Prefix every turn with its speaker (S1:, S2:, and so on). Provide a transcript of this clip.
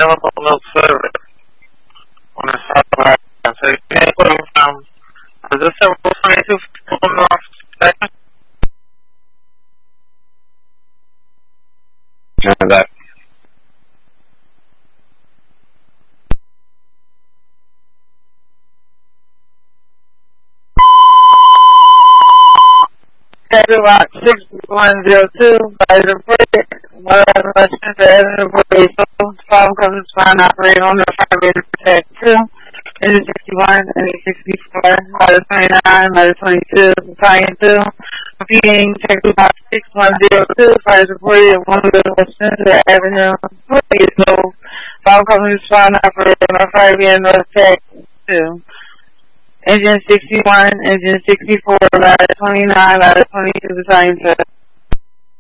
S1: available no service on the satellite. So you can't put them from, is this a 22 North Second?
S2: That.
S1: About 6102, Vice President, Washington Avenue, Police, Farm Company, Spine Operating on the Fire Protect 2, Engine 61, Engine 64, Ladder 29, Ladder 22, Battalion 2, repeating, check about 6102, Fire reported at 1 Washington Avenue, Police, Farm Company, Spine Operating on Fire Protect 2. Engine 61, Engine 64, Ladder 29, Ladder 22, Battalion 2.